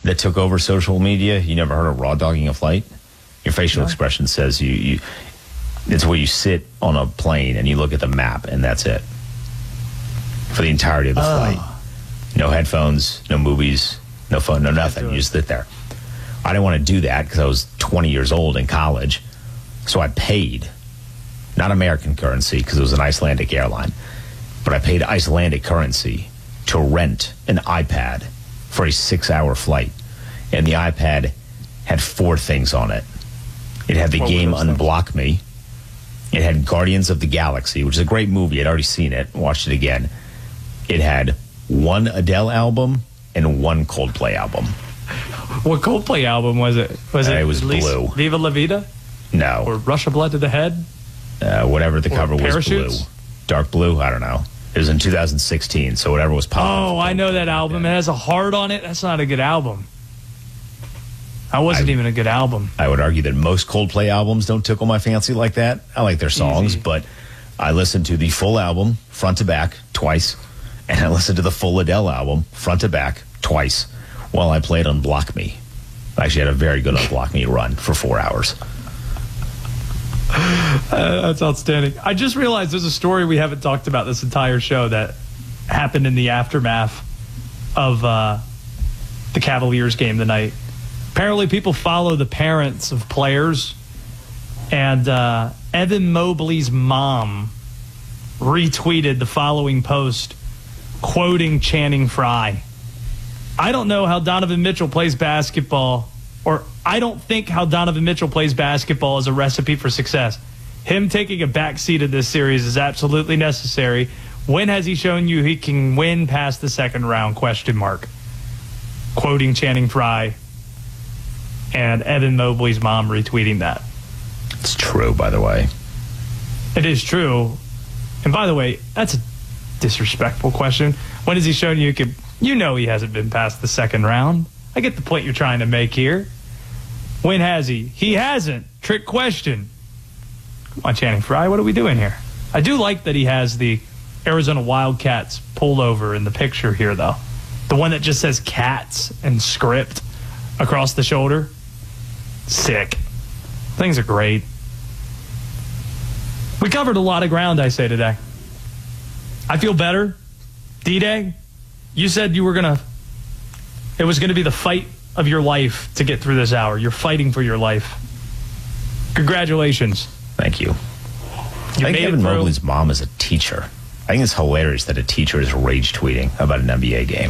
that took over social media. You never heard of raw dogging a flight? Your facial expression says you it's where you sit on a plane and you look at the map, and that's it. For the entirety of the flight. No headphones, no movies, no phone, no nothing. You just sit there. I didn't want to do that because I was 20 years old in college. So I paid, not American currency because it was an Icelandic airline, but I paid Icelandic currency to rent an iPad for a 6-hour flight. And the iPad had 4 things on it. It had the game Unblock Me. It had Guardians of the Galaxy, which is a great movie. I'd already seen it, watched it again. It had 1 Adele album and 1 Coldplay album. What Coldplay album was it? It was blue. Viva La Vida? No. Or Russia Blood to the Head? Whatever the cover Parachutes? was blue. Dark blue? I don't know. It was in 2016, so whatever was popular. Oh, I know that album. It has a heart on it. That's not a good album. That wasn't even a good album. I would argue that most Coldplay albums don't tickle my fancy like that. I like their songs, but I listened to the full album, front to back, twice, and I listened to the full Adele album, front to back, twice, while I played Unblock Me. I actually had a very good Unblock Me run for 4 hours. That's outstanding. I just realized there's a story we haven't talked about this entire show that happened in the aftermath of the Cavaliers game tonight. Apparently people follow the parents of players, and Evan Mobley's mom retweeted the following post quoting Channing Frye. I don't know how Donovan Mitchell plays basketball, or I don't think how Donovan Mitchell plays basketball is a recipe for success. Him taking a backseat of this series is absolutely necessary. When has he shown you he can win past the second round? ? Quoting Channing Frye and Evan Mobley's mom retweeting that. It's true, by the way. It is true. And by the way, that's a disrespectful question. When has he shown you could? You know he hasn't been past the second round. I get the point you're trying to make here. When has he? He hasn't. Trick question. Come on, Channing Frye, what are we doing here? I do like that he has the Arizona Wildcats pullover in the picture here, though. The one that just says Cats and script across the shoulder. Sick. Things are great. We covered a lot of ground, I say, today. I feel better. D-Day, you said you were it was going to be the fight of your life to get through this hour. You're fighting for your life. Congratulations. Thank you. I think Evan Mobley's mom is a teacher. I think it's hilarious that a teacher is rage tweeting about an NBA game.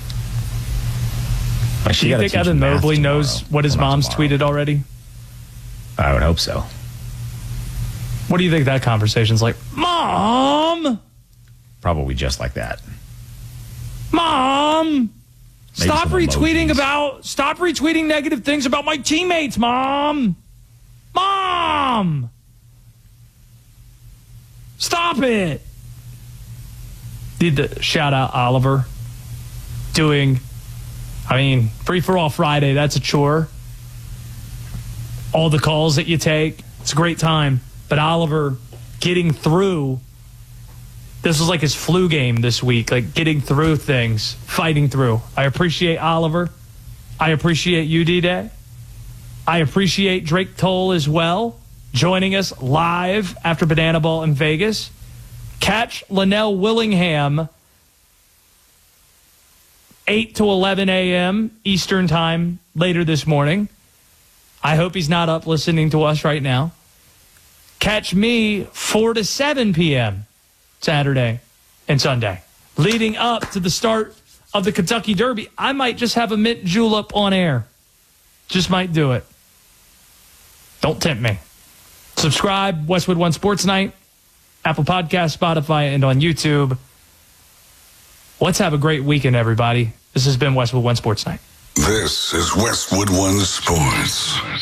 Like, do you think Evan Mobley knows what his mom's tweeted already? I would hope so. What do you think that conversation's like? Mom! Probably just like that. Mom! Stop retweeting negative things about my teammates, Mom! Mom! Stop it! Need to shout out Oliver doing, Free for All Friday, that's a chore. All the calls that you take, it's a great time. But Oliver getting through, this was like his flu game this week, like getting through things, fighting through. I appreciate Oliver. I appreciate you, D-Day. I appreciate Drake Toll as well, joining us live after Banana Ball in Vegas. Catch Linnell Willingham 8 to 11 a.m. Eastern time later this morning. I hope he's not up listening to us right now. Catch me 4 to 7 p.m. Saturday and Sunday. Leading up to the start of the Kentucky Derby, I might just have a mint julep on air. Just might do it. Don't tempt me. Subscribe, Westwood One Sports Night, Apple Podcasts, Spotify, and on YouTube. Let's have a great weekend, everybody. This has been Westwood One Sports Night. This is Westwood One Sports.